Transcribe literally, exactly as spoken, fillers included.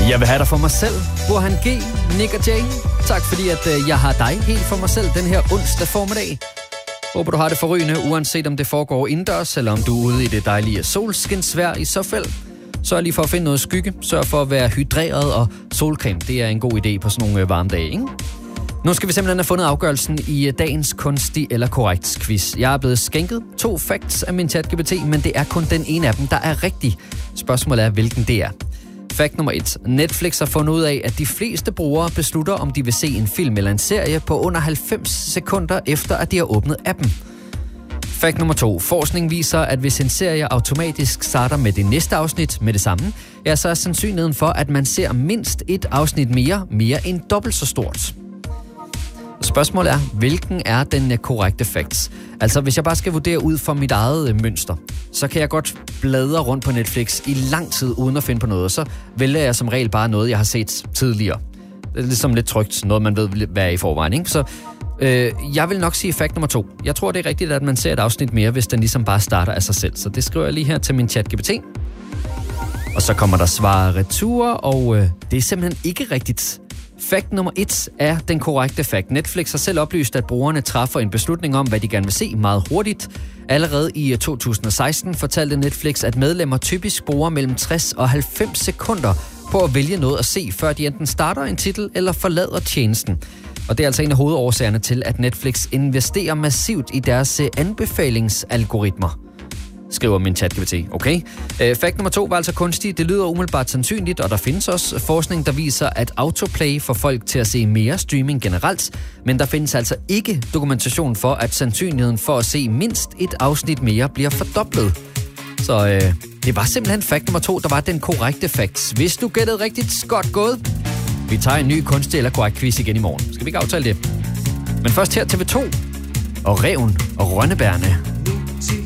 Jeg vil have dig for mig selv. Burhan G, Nick og Jay. Tak fordi, at øh, jeg har dig helt for mig selv den her onsdag formiddag. Håber, du har det forrygende, uanset om det foregår indendørs, eller om du er ude i det dejlige solskinsvejr i så fald. Sørg lige for at finde noget skygge. Sørg for at være hydreret, og solcreme, det er en god idé på sådan nogle varme dage, ikke? Nu skal vi simpelthen have fundet afgørelsen i dagens kunstig eller korrekt quiz. Jeg er blevet skænket to facts af min ChatGPT, men det er kun den ene af dem, der er rigtig. Spørgsmålet er, hvilken det er. Fact nummer et. Netflix har fundet ud af, at de fleste brugere beslutter, om de vil se en film eller en serie på under halvfems sekunder efter, at de har åbnet appen. Fact nummer to. Forskning viser, at hvis en serie automatisk starter med det næste afsnit med det samme, ja, så er sandsynligheden for, at man ser mindst et afsnit mere, mere end dobbelt så stort. Spørgsmålet er, hvilken er den korrekte facts? Altså, hvis jeg bare skal vurdere ud fra mit eget mønster, så kan jeg godt bladre rundt på Netflix i lang tid uden at finde på noget. Så vælger jeg som regel bare noget, jeg har set tidligere. Det er ligesom lidt trygt, noget man ved, hvad er i forvejen, ikke? Så øh, jeg vil nok sige fact nummer to. Jeg tror, det er rigtigt, at man ser et afsnit mere, hvis den ligesom bare starter af sig selv. Så det skriver jeg lige her til min ChatGPT. Og så kommer der svar retur, og øh, det er simpelthen ikke rigtigt. Fact nummer et er den korrekte fact. Netflix har selv oplyst, at brugerne træffer en beslutning om, hvad de gerne vil se meget hurtigt. Allerede i to tusind og seksten fortalte Netflix, at medlemmer typisk bruger mellem tres og halvfems sekunder på at vælge noget at se, før de enten starter en titel eller forlader tjenesten. Og det er altså en af hovedårsagerne til, at Netflix investerer massivt i deres anbefalingsalgoritmer, skriver min ChatGPT. Okay. Uh, fact nummer to var altså kunstig. Det lyder umiddelbart sandsynligt, og der findes også forskning, der viser, at autoplay får folk til at se mere streaming generelt, men der findes altså ikke dokumentation for, at sandsynligheden for at se mindst et afsnit mere bliver fordoblet. Så uh, det var simpelthen fact nummer to, der var den korrekte fact. Hvis du gættede rigtigt, godt gået. Vi tager en ny kunstig eller korrekt quiz igen i morgen. Skal vi ikke aftale det? Men først her T V to og Ræven og Rønnebærne.